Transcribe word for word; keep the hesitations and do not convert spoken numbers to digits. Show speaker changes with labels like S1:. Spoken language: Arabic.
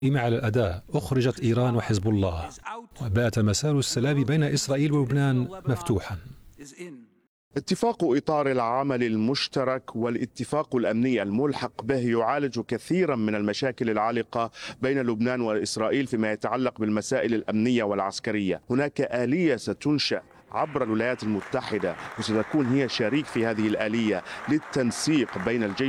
S1: على الأداء أخرجت إيران وحزب الله، وبات مسار السلام بين إسرائيل ولبنان مفتوحا.
S2: اتفاق إطار العمل المشترك والاتفاق الأمني الملحق به يعالج كثيرا من المشاكل العالقة بين لبنان وإسرائيل فيما يتعلق بالمسائل الأمنية والعسكرية. هناك آلية ستنشأ عبر الولايات المتحدة وستكون هي شريك في هذه الآلية للتنسيق بين الجيش